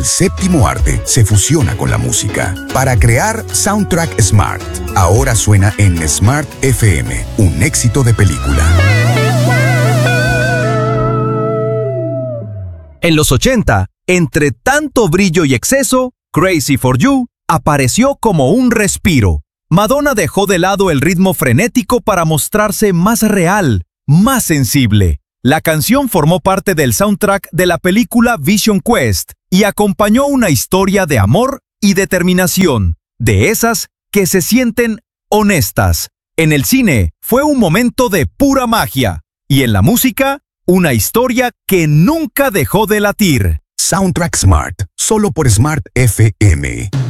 séptimo arte se fusiona con la música para crear Soundtrack Smart. Ahora suena en Smart FM, un éxito de película. En los 80, entre tanto brillo y exceso, Crazy for You apareció como un respiro. Madonna dejó de lado el ritmo frenético para mostrarse más real, más sensible. La canción formó parte del soundtrack de la película Vision Quest y acompañó una historia de amor y determinación, de esas que se sienten honestas. En el cine fue un momento de pura magia y en la música, una historia que nunca dejó de latir. Soundtrack Smart, solo por Smart FM.